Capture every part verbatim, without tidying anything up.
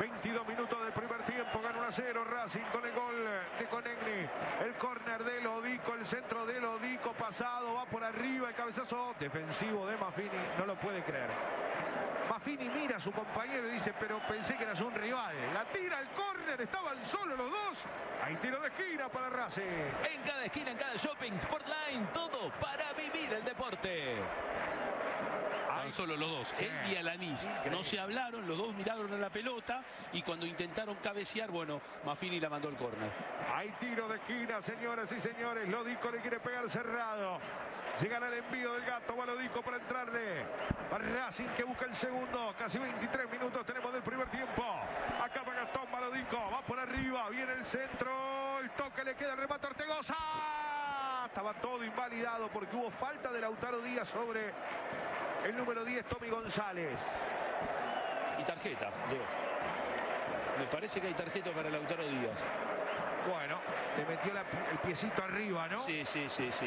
veintidós minutos del primer tiempo, gana uno a cero Racing con el gol de Conegni. El córner de Lodico, el centro de Lodico pasado, va por arriba, el cabezazo defensivo de Maffini, no lo puede creer. Maffini mira a su compañero y dice, pero pensé que eras un rival. La tira el córner, estaban solos los dos. Hay tiro de esquina para Racing. En cada esquina, en cada shopping, Sportline, todo para vivir el deporte. Estaban solo los dos, él y Alanís. No se hablaron, los dos miraron a la pelota y cuando intentaron cabecear, bueno, Maffini la mandó al córner. Hay tiro de esquina, señoras y señores. Lodico le quiere pegar cerrado. Llegará el envío del gato, va Lodico para entrarle. Para Racing que busca el segundo. Casi veintitrés minutos tenemos del primer tiempo. Acá va Gastón, va Lodico, va por arriba, viene el centro. El toque le queda, el remate Ortegoza. Estaba todo invalidado porque hubo falta de Lautaro Díaz sobre el número diez, Tommy González. Y tarjeta, Leo. Me parece que hay tarjeta para Lautaro Díaz. Bueno, le metió la, el piecito arriba, ¿no? Sí, sí, sí, sí.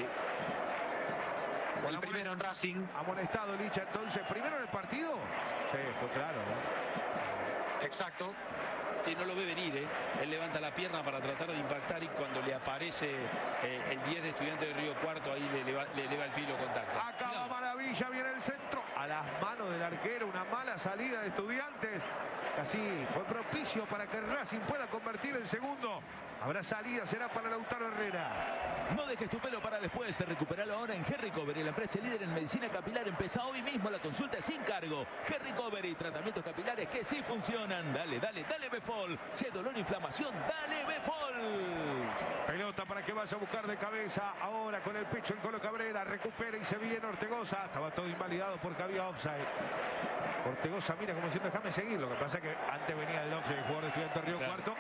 El primero en Racing. Amonestado Licha entonces. ¿Primero en el partido? Sí, fue claro, ¿no? Exacto. Sí, no lo ve venir, ¿eh? Él levanta la pierna para tratar de impactar y cuando le aparece eh, el diez de Estudiantes de Río Cuarto, ahí le eleva, le eleva el pie y lo contacta. Acaba no. Maravilla, viene el centro. A las manos del arquero, una mala salida de Estudiantes. Casi fue propicio para que Racing pueda convertir el segundo. Habrá salida, será para Lautaro Herrera. No dejes tu pelo para después. Recuperalo ahora en G-Recovery, la empresa líder en medicina capilar. Empieza hoy mismo la consulta sin cargo. G-Recovery, tratamientos capilares que sí funcionan. Dale, dale, dale Befol. Si hay dolor o inflamación, dale Befol. Pelota para que vaya a buscar de cabeza. Ahora con el pecho el Colo Cabrera. Recupera y se viene Ortegoza. Estaba todo invalidado porque había offside. Ortegoza mira como diciendo déjame seguir. Lo que pasa es que antes venía del offside el jugador de Estudiantes de Río Claro. Cuarto.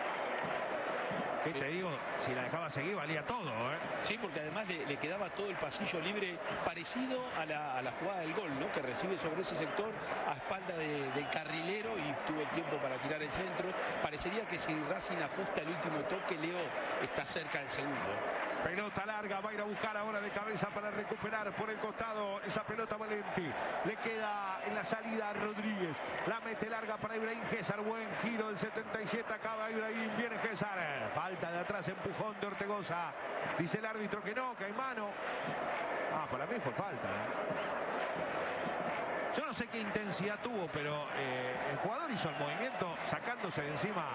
¿Qué te digo? Si la dejaba seguir valía todo, ¿eh? Sí, porque además le, le quedaba todo el pasillo libre parecido a la, a la jugada del gol, ¿no? Que recibe sobre ese sector a espalda de, del carrilero y tuvo el tiempo para tirar el centro. Parecería que si Racing ajusta el último toque, Leo está cerca del segundo. Pelota larga, va a ir a buscar ahora de cabeza para recuperar por el costado esa pelota Valenti. Le queda en la salida a Rodríguez. La mete larga para Ibrahim César. Buen giro del setenta y siete. Acaba Ibrahim. Viene César. Falta de atrás, empujón de Ortegoza. Dice el árbitro que no, que hay mano. Ah, para mí fue falta. ¿eh? Yo no sé qué intensidad tuvo, pero eh, el jugador hizo el movimiento sacándose de encima.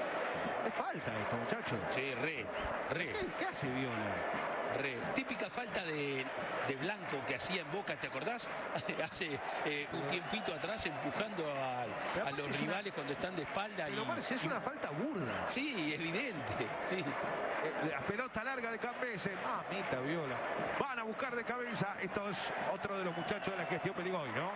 Es falta esto, muchachos. Sí, re, re. ¿Qué, qué hace Viola? Re. Típica falta de, de Blanco que hacía en Boca, ¿te acordás? Hace eh, un tiempito atrás empujando a, a los rivales una... cuando están de espalda. Pero y, Marce, es y... una falta burda. Sí, evidente. Sí. Eh, la pelota larga de Cambese. Mamita, Viola. Van a buscar de cabeza. Esto es otro de los muchachos de la gestión Peligoy, ¿no?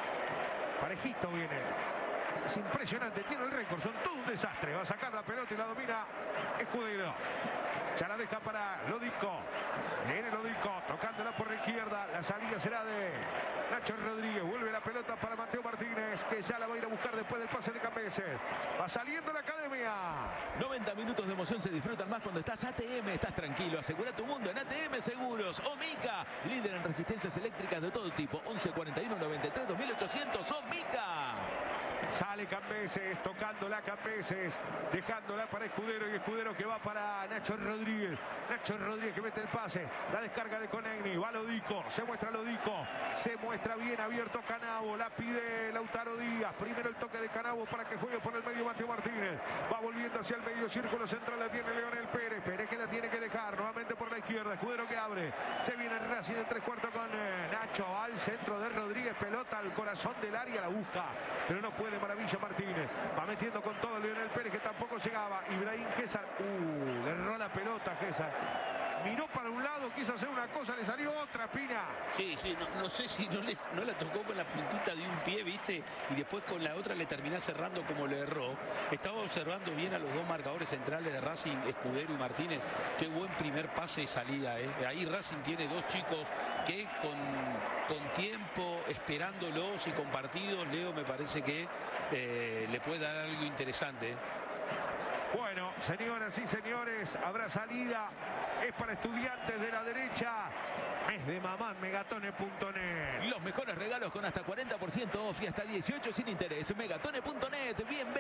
Parejito viene. Es impresionante, tiene el récord, son todo un desastre. Va a sacar la pelota y la domina Escudero. Ya la deja para Lodico. Viene Lodico, tocándola por la izquierda. La salida será de Nacho Rodríguez. Vuelve la pelota para Mateo Martínez, que ya la va a ir a buscar después del pase de Cambeses. Va saliendo la academia. noventa minutos de emoción se disfrutan más cuando estás A T M. Estás tranquilo, asegura tu mundo en A T M Seguros. Omica, líder en resistencias eléctricas de todo tipo. once cuarenta y uno noventa y tres dos mil ochocientos. Omica. Sale Cambeses, tocándola Cambeses, dejándola para Escudero y Escudero que va para Nacho Rodríguez. Nacho Rodríguez que mete el pase, la descarga de Conegni, va Lodico, se muestra Lodico, se muestra bien abierto Canavo, la pide Lautaro Díaz, primero el toque de Canavo para que juegue por el medio Mateo Martínez, va volviendo hacia el medio círculo central, la tiene Leonel Pérez, Pérez que la tiene que dejar, nuevamente por la izquierda, Escudero que abre, se viene Racing en tres cuartos con eh, Nacho al centro de Rodríguez, pelota al corazón del área, la busca, pero no puede Maravilla Martínez, va metiendo con todo Leonel Pérez que tampoco llegaba, Ibrahim César, uh, le erró la pelota César, miró para un lado, quiso hacer una cosa, le salió otra, Espina. Sí, sí, no, no sé si no, le, no la tocó con la puntita de un pie, ¿viste? Y después con la otra le terminó cerrando como le erró. Estaba observando bien a los dos marcadores centrales de Racing, Escudero y Martínez. Qué buen primer pase y salida, ¿eh? Ahí Racing tiene dos chicos que con, con tiempo, esperándolos y compartidos, Leo me parece que eh, le puede dar algo interesante. Bueno, señoras y señores, habrá salida. Es para Estudiantes de la derecha. Es de mamá, megatone punto net. Los mejores regalos con hasta cuarenta por ciento off y hasta dieciocho sin interés. megatone punto net. Bienvenido.